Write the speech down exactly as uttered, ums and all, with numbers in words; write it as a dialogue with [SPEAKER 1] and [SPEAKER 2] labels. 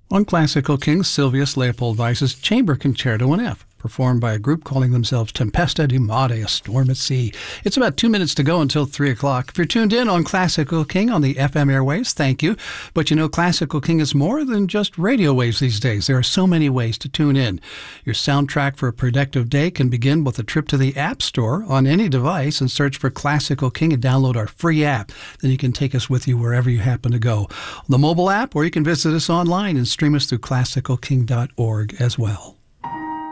[SPEAKER 1] On Classical King, Sylvius Leopold Weiss's Chamber Concerto in F, performed by a group calling themselves Tempesta di Mare, a storm at sea. It's about two minutes to go until three o'clock. If you're tuned in on Classical King on the F M airwaves, thank you. But you know, Classical King is more than just radio waves these days. There are so many ways to tune in. Your soundtrack for a productive day can begin with a trip to the App Store on any device and search for Classical King and download our free app. Then you can take us with you wherever you happen to go. On the mobile app, or you can visit us online and stream us through classical king dot org as well.